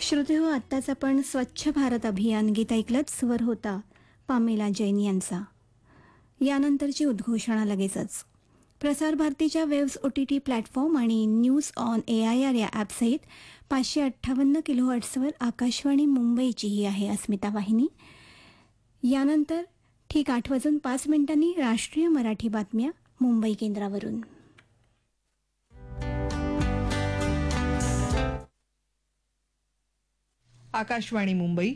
श्रोतेहो, आत्ताच आपण स्वच्छ भारत अभियान गीत ऐकलंच. स्वर होता पामेला जैन यांचा. यानंतरची उद्घोषणा लगेचच. प्रसार भारतीच्या वेव्स OTT प्लॅटफॉर्म आणि न्यूज ऑन AIR या ॲपसहित 558 किलोहर्ट्झवर आकाशवाणी मुंबईची ही आहे अस्मिता वाहिनी. यानंतर ठीक 8:05 राष्ट्रीय मराठी बातम्या मुंबई केंद्रावरून. आकाशवाणी मुंबई.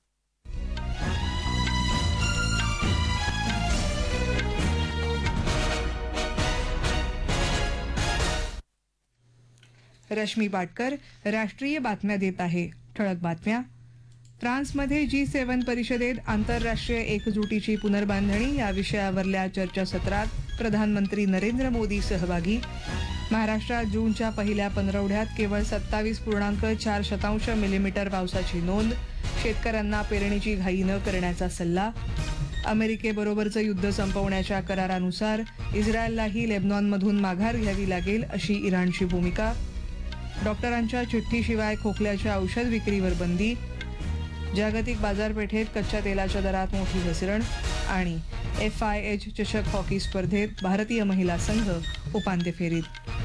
रश्मी पाटकर राष्ट्रीय बातम्या देत आहे. ठळक बातम्या. फ्रान्समध्ये G7 परिषदेत आंतरराष्ट्रीय एकजुटीची पुनर्बांधणी या विषयावरल्या चर्चासत्रात प्रधानमंत्री नरेंद्र मोदी सहभागी. महाराष्ट्रात जूनच्या पहिल्या पंधरवड्यात केवळ 27.4 मिलीमीटर पावसाची नोंद. शेतकऱ्यांना पेरणीची घाई न करण्याचा सल्ला. अमेरिकेबरोबरचं युद्ध संपवण्याच्या करारानुसार इस्रायललाही लेबनॉनमधून माघार घ्यावी लागेल अशी इराणची भूमिका. डॉक्टरांच्या चिठ्ठीशिवाय खोकल्याच्या औषध विक्रीवर बंदी. जागतिक बाजारपेठेत कच्च्या तेलाच्या दरात मोठी घसरण. आणि FIH चषक हॉकी स्पर्धेत भारतीय महिला संघ उपांत्य फेरीत.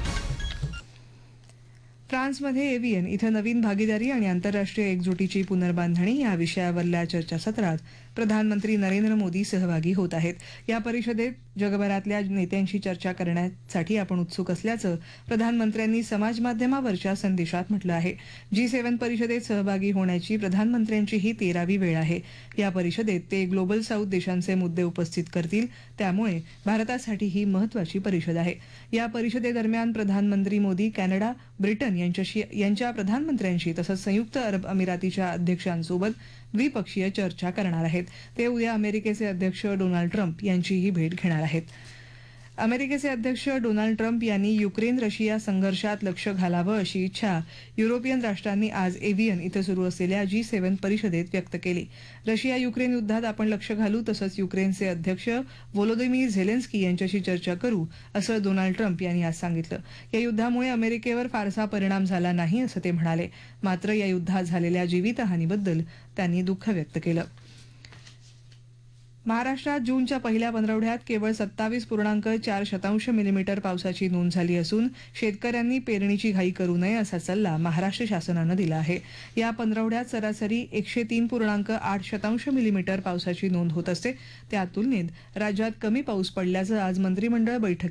फ्रान्समध्ये एव्हियन इथं नवीन भागीदारी आणि आंतरराष्ट्रीय एकजुटीची पुनर्बांधणी या विषयावरल्या चर्चासत्रात प्रधानमंत्री नरेंद्र मोदी सहभागी होत आहेत. या परिषदेत जगभरातल्या नेत्यांशी चर्चा करण्यासाठी आपण उत्सुक असल्याचं प्रधानमंत्र्यांनी समाजमाध्यमावरच्या संदेशात म्हटलं आहे. G7 परिषदेत सहभागी होण्याची प्रधानमंत्र्यांची ही 13वी वेळ आहे. या परिषदेत ते ग्लोबल साऊथ देशांचे मुद्दे उपस्थित करतील. त्यामुळे भारतासाठी ही महत्वाची परिषद आहे. या परिषदेदरम्यान प्रधानमंत्री मोदी कॅनडा, ब्रिटन यांच्या प्रधानमंत्र्यांशी तसंच संयुक्त अरब अमिरातीच्या अध्यक्षांसोबत द्विपक्षीय चर्चा करणार आहेत. ते उद्या अमेरिकेचे अध्यक्ष डोनाल्ड ट्रम्प यांचीही भेट घेणार आहेत. अमेरिकेचे अध्यक्ष डोनाल्ड ट्रम्प यांनी युक्रेन रशिया संघर्षात लक्ष घालावं अशी इच्छा युरोपियन राष्ट्रांनी आज एव्हियन इथं सुरू असलेल्या G7 परिषदेत व्यक्त केली. रशिया युक्रेन युद्धात आपण लक्ष घालू तसंच युक्रेनचे अध्यक्ष व्होलोदिमीर झेलेन्स्की यांच्याशी चर्चा करू असं डोनाल्ड ट्रम्प यांनी आज सांगितलं. या युद्धामुळे अमेरिकेवर फारसा परिणाम झाला नाही असं ते म्हणाले. मात्र या युद्धात झालेल्या जीवितहानीबद्दल त्यांनी दुःख व्यक्त केलं. महाराष्ट्रात जूनच्या पहिल्या पंधरवड्यात केवळ 27.4 मिलीमीटर पावसाची नोंद झाली असून शेतकऱ्यांनी पेरणीची घाई करू नये असा सल्ला महाराष्ट्र शासनानं दिला आहे. या पंधरवड्यात सरासरी 103.8 मिलीमीटर पावसाची नोंद होत असते. त्या तुलनेत राज्यात कमी पाऊस पडल्याचं आज मंत्रिमंडळ बैठकीत